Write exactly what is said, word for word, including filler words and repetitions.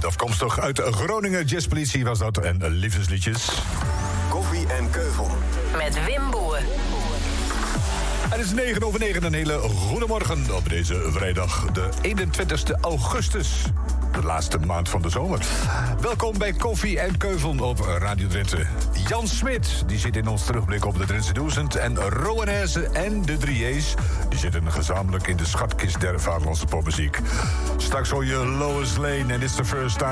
afkomstig uit Groningen. Jazzpolitie was dat en liefdesliedjes. Koffie en Keuvel. Met Wim Boer. Het is negen over negen, een hele goede morgen op deze vrijdag, de eenentwintigste augustus. De laatste maand van de zomer. Welkom bij Koffie en Keuvel op Radio Drenthe. Jan Smit, die zit in ons terugblik op de Drentse Duizend. En Rowanese en de drie J's, die zitten gezamenlijk in de schatkist der vaderlandse popmuziek. Straks hoor je Lois Lane en It's the First Time.